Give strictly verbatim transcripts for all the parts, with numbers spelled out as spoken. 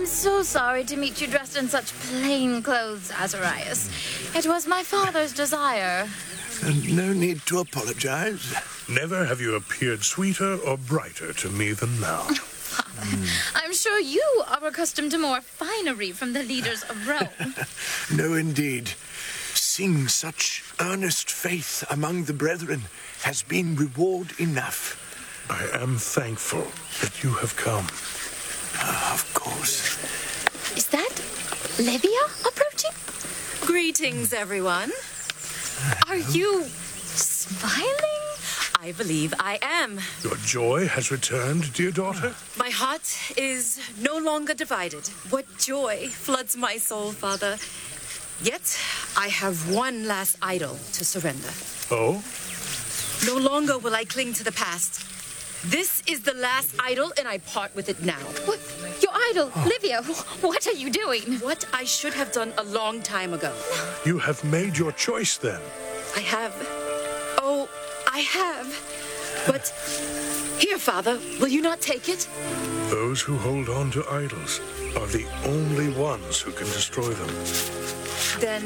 I'm so sorry to meet you dressed in such plain clothes, Azarias. It was my father's desire. And no need to apologize. Never have you appeared sweeter or brighter to me than now. Father, mm. I'm sure you are accustomed to more finery from the leaders of Rome. No, indeed. Seeing such earnest faith among the brethren has been reward enough. I am thankful that you have come. Uh, of course. Is that Livia approaching? Greetings, everyone. Are you smiling? I believe I am. Your joy has returned, dear daughter? My heart is no longer divided. What joy floods my soul, Father. Yet, I have one last idol to surrender. Oh? No longer will I cling to the past. This is the last idol, and I part with it now. What? Your idol, oh. Livia, what are you doing? What I should have done a long time ago. You have made your choice, then? I have. Oh, I have. But here, Father, will you not take it? Those who hold on to idols are the only ones who can destroy them. Then...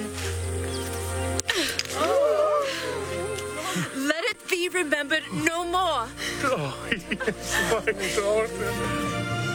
Oh. Let it be remembered no more. Oh, yes, my daughter.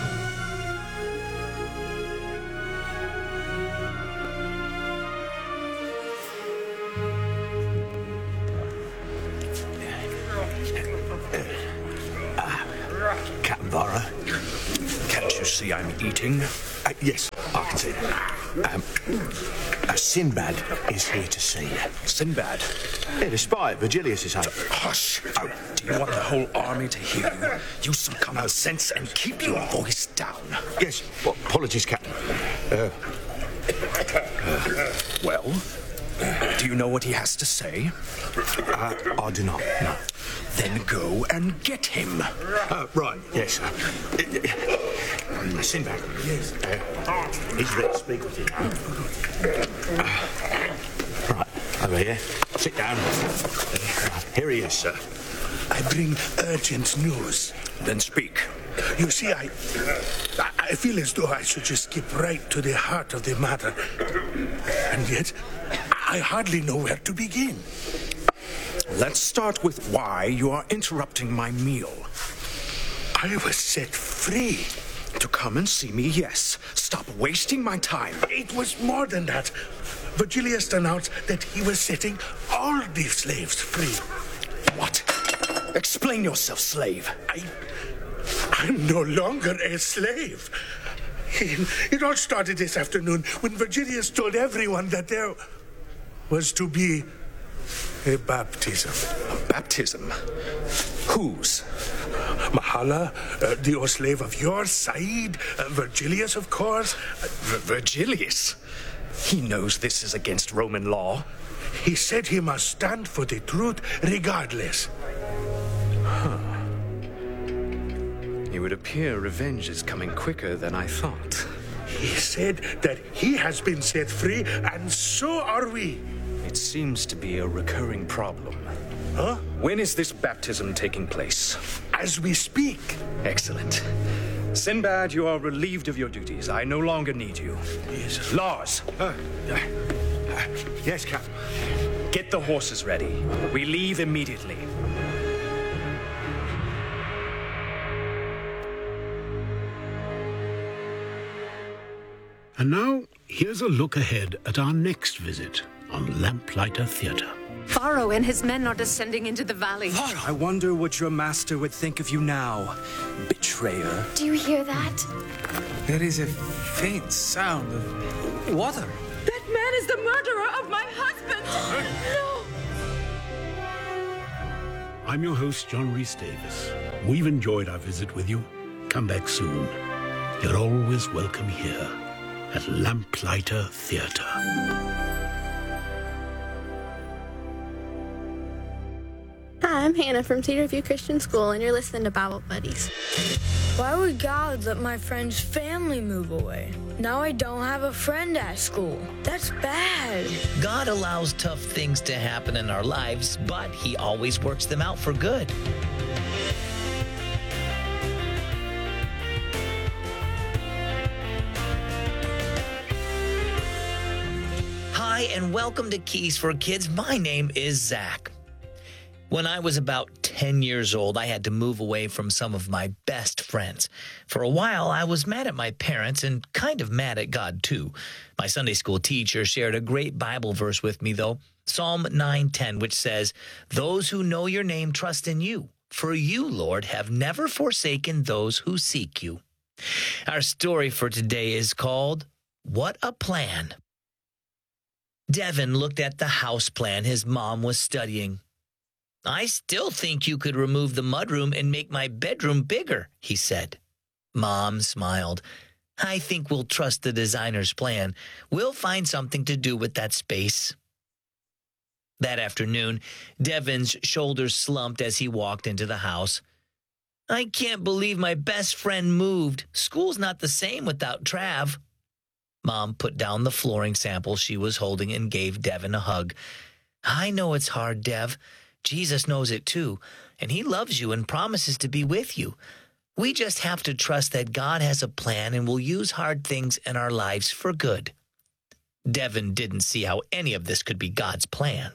Captain Barra. Can't you see I'm eating? Uh, yes, I can see that. Um, uh, Sinbad is here to see you. Sinbad? Yeah, the spy at Virgilius' home. Hush! Oh, do you want the whole army to hear you? Use some common sense and keep your voice down. Yes, well, apologies, Captain. Uh, uh, well, do you know what he has to say? Uh, I do not, no. Then go and get him. Uh, right, yes. Uh, Sinbad, yes. Uh, he's ready to speak with you. Uh, right, over here. Sit down. Uh, here he is, sir. I bring urgent news. Then speak. You see, I, I feel as though I should just skip right to the heart of the matter. And yet, I hardly know where to begin. Let's start with why you are interrupting my meal. I was set free. To come and see me, yes. Stop wasting my time. It was more than that. Virgilius announced that he was setting all the slaves free. What? Explain yourself, slave. I... I'm no longer a slave. It, it all started this afternoon when Virgilius told everyone that there was to be a baptism. A baptism? Whose? Mahala, uh, the old slave of yours, Said, uh, Virgilius, of course. Uh, v- Virgilius? He knows this is against Roman law. He said he must stand for the truth regardless. Huh. It would appear revenge is coming quicker than I thought. He said that he has been set free, and so are we. It seems to be a recurring problem. Huh? When is this baptism taking place? As we speak. Excellent. Sinbad, you are relieved of your duties. I no longer need you. Yes. Lars. Uh, uh, uh, yes, Captain. Get the horses ready. We leave immediately. And now, here's a look ahead at our next visit on Lamplighter Theatre. Varro and his men are descending into the valley. Varro! I wonder what your master would think of you now, betrayer. Do you hear that? There is a faint sound of water. That man is the murderer of my husband! No! I'm your host, John Rhys Davis. We've enjoyed our visit with you. Come back soon. You're always welcome here at Lamplighter Theatre. Hi, I'm Hannah from Cedar View Christian School, and you're listening to Bible Buddies. Why would God let my friend's family move away? Now I don't have a friend at school. That's bad. God allows tough things to happen in our lives, but He always works them out for good. Hi, and welcome to Keys for Kids. My name is Zach. When I was about ten years old, I had to move away from some of my best friends. For a while, I was mad at my parents and kind of mad at God, too. My Sunday school teacher shared a great Bible verse with me, though, Psalm nine ten, which says, "Those who know your name trust in you, for you, Lord, have never forsaken those who seek you." Our story for today is called, What a Plan. Devin looked at the house plan his mom was studying. "I still think you could remove the mudroom and make my bedroom bigger," he said. Mom smiled. "I think we'll trust the designer's plan. We'll find something to do with that space." That afternoon, Devin's shoulders slumped as he walked into the house. "I can't believe my best friend moved. School's not the same without Trav." Mom put down the flooring sample she was holding and gave Devin a hug. "I know it's hard, Dev. Jesus knows it too, and he loves you and promises to be with you. We just have to trust that God has a plan and will use hard things in our lives for good." Devin didn't see how any of this could be God's plan.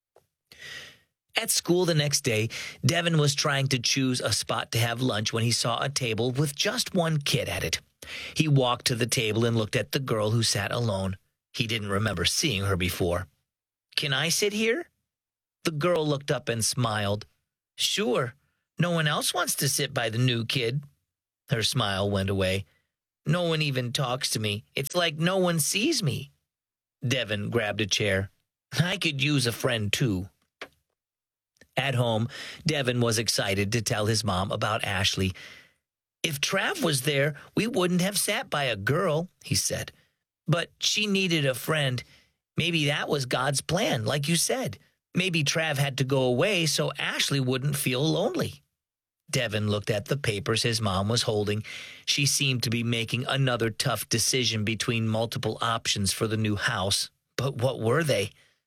At school the next day, Devin was trying to choose a spot to have lunch when he saw a table with just one kid at it. He walked to the table and looked at the girl who sat alone. He didn't remember seeing her before. "Can I sit here?" The girl looked up and smiled. "Sure. No one else wants to sit by the new kid." Her smile went away. "No one even talks to me. It's like no one sees me." Devin grabbed a chair. "I could use a friend, too." At home, Devin was excited to tell his mom about Ashley. "If Trav was there, we wouldn't have sat by a girl," he said. "But she needed a friend. Maybe that was God's plan, like you said. Maybe Trav had to go away so Ashley wouldn't feel lonely." Devin looked at the papers his mom was holding. She seemed to be making another tough decision between multiple options for the new house. But what were they?